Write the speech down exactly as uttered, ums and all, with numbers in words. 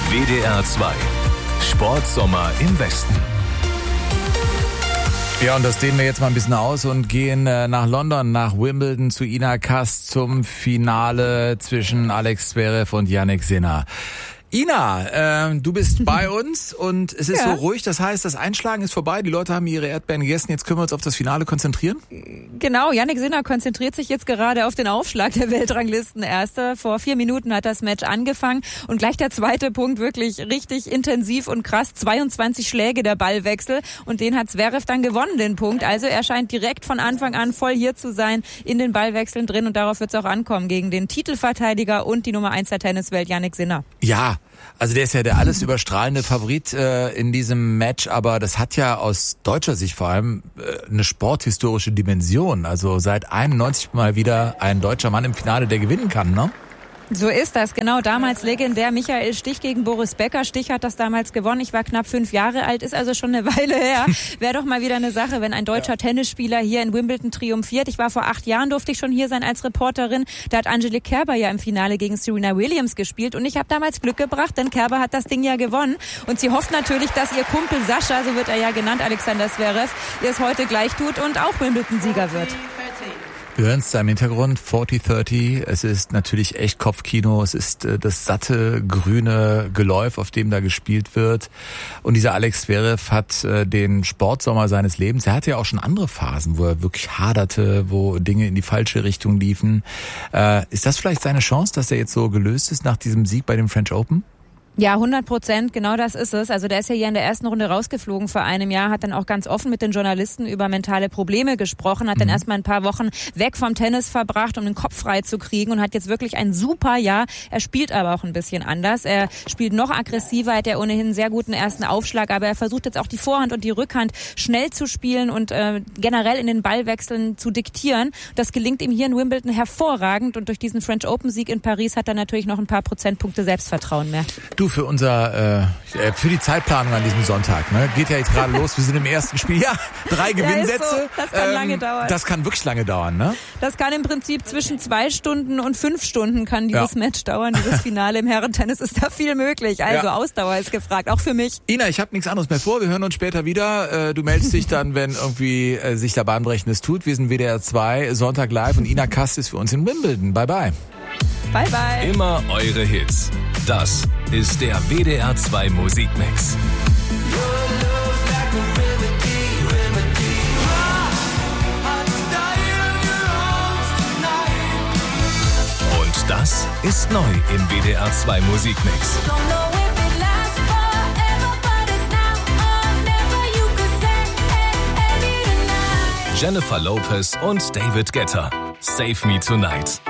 W D R zwei Sportsommer im Westen. Ja, und das dehnen wir jetzt mal ein bisschen aus und gehen äh, nach London, nach Wimbledon zu Ina Kass zum Finale zwischen Alex Zverev und Jannik Sinner. Ina, äh, du bist bei uns und es ist ja so ruhig, das heißt, das Einschlagen ist vorbei, die Leute haben ihre Erdbeeren gegessen, jetzt können wir uns auf das Finale konzentrieren? Genau, Jannik Sinner konzentriert sich jetzt gerade auf den Aufschlag der Weltranglistenerster. Vor vier Minuten hat das Match angefangen und gleich der zweite Punkt, wirklich richtig intensiv und krass, zweiundzwanzig Schläge der Ballwechsel und den hat Zverev dann gewonnen, den Punkt. Also er scheint direkt von Anfang an voll hier zu sein, in den Ballwechseln drin und darauf wird es auch ankommen gegen den Titelverteidiger und die Nummer eins der Tenniswelt, Jannik Sinner. Ja. Also der ist ja der alles überstrahlende Favorit äh, in diesem Match, aber das hat ja aus deutscher Sicht vor allem äh, eine sporthistorische Dimension. Also seit einundneunzig mal wieder ein deutscher Mann im Finale, der gewinnen kann, ne? So ist das, genau. Damals legendär Michael Stich gegen Boris Becker. Stich hat das damals gewonnen. Ich war knapp fünf Jahre alt, ist also schon eine Weile her. Wäre doch mal wieder eine Sache, wenn ein deutscher ja. Tennisspieler hier in Wimbledon triumphiert. Ich war vor acht Jahren, durfte ich schon hier sein als Reporterin. Da hat Angelique Kerber ja im Finale gegen Serena Williams gespielt. Und ich habe damals Glück gebracht, denn Kerber hat das Ding ja gewonnen. Und sie hofft natürlich, dass ihr Kumpel Sascha, so wird er ja genannt, Alexander Zverev, ihr es heute gleich tut und auch Wimbledon-Sieger wird. Wir hören es da im Hintergrund, vierzig dreißig. Es ist natürlich echt Kopfkino. Es ist äh, das satte, grüne Geläuf, auf dem da gespielt wird. Und dieser Alex Zverev hat äh, den Sportsommer seines Lebens. Er hatte ja auch schon andere Phasen, wo er wirklich haderte, wo Dinge in die falsche Richtung liefen. Äh, ist das vielleicht seine Chance, dass er jetzt so gelöst ist nach diesem Sieg bei dem French Open? Ja, hundert Prozent, genau das ist es. Also der ist ja hier in der ersten Runde rausgeflogen vor einem Jahr, hat dann auch ganz offen mit den Journalisten über mentale Probleme gesprochen, hat mhm. dann erstmal ein paar Wochen weg vom Tennis verbracht, um den Kopf frei zu kriegen und hat jetzt wirklich ein super Jahr. Er spielt aber auch ein bisschen anders. Er spielt noch aggressiver, hat ja ohnehin einen sehr guten ersten Aufschlag, aber er versucht jetzt auch die Vorhand und die Rückhand schnell zu spielen und äh, generell in den Ballwechseln zu diktieren. Das gelingt ihm hier in Wimbledon hervorragend und durch diesen French Open Sieg in Paris hat er natürlich noch ein paar Prozentpunkte Selbstvertrauen mehr. Du, für unser, äh, für die Zeitplanung an diesem Sonntag, ne? Geht ja jetzt gerade los, wir sind im ersten Spiel. Ja, drei Gewinnsätze. Ja, so. Das kann ähm, lange dauern. Das kann wirklich lange dauern, ne? Das kann im Prinzip zwischen zwei Stunden und fünf Stunden kann dieses ja. Match dauern, dieses Finale im Herrentennis ist da viel möglich. Also ja. Ausdauer ist gefragt, auch für mich. Ina, ich habe nichts anderes mehr vor, wir hören uns später wieder. Du meldest dich dann, wenn irgendwie sich da Bahnbrechendes tut. Wir sind W D R zwei, Sonntag live und Ina Kass ist für uns in Wimbledon. Bye, bye. Bye, bye. Immer eure Hits. Das ist der W D R zwei Musikmix. Und das ist neu im W D R zwei Musikmix. Jennifer Lopez und David Guetta. Save Me Tonight.